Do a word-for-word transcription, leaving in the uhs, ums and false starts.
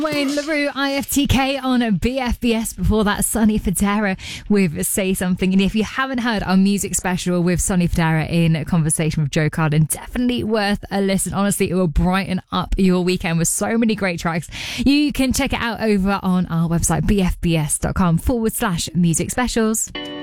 Wayne LaRue, I F T K on B F B S. Before that, Sonny Fodera with Say Something. And if you haven't heard our music special with Sonny Fodera in a conversation with Joe Carden, definitely worth a listen. Honestly, it will brighten up your weekend with so many great tracks. You can check it out over on our website, bfbs.com forward slash music specials.